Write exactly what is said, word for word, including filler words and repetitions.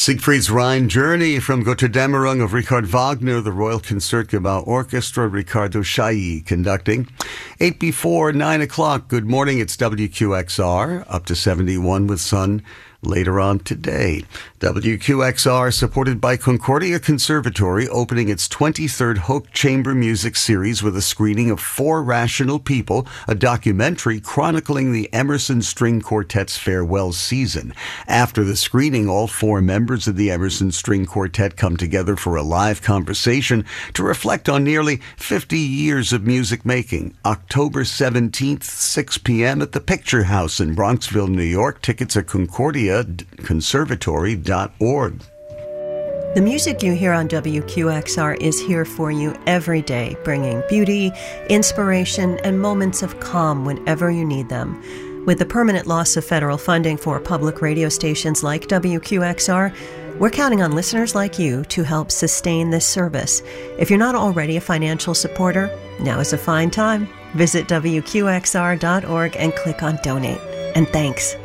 Siegfried's Rhine Journey from Götterdämmerung of Richard Wagner, the Royal Concertgebouw Orchestra, Ricardo Chailly conducting. Eight before nine o'clock, good morning, it's W Q X R, up to seventy-one with sun later on today. W Q X R, supported by Concordia Conservatory, opening its twenty-third Hoch Chamber Music Series with a screening of Four Rational People, a documentary chronicling the Emerson String Quartet's farewell season. After the screening, all four members of the Emerson String Quartet come together for a live conversation to reflect on nearly fifty years of music making. October seventeenth, six p.m. at the Picture House in Bronxville, New York. Tickets at Concordia Conservatory dot org. The music you hear on W Q X R is here for you every day, bringing beauty, inspiration, and moments of calm whenever you need them. With the permanent loss of federal funding for public radio stations like W Q X R, we're counting on listeners like you to help sustain this service. If you're not already a financial supporter, now is a fine time. Visit W Q X R dot org and click on Donate. And thanks.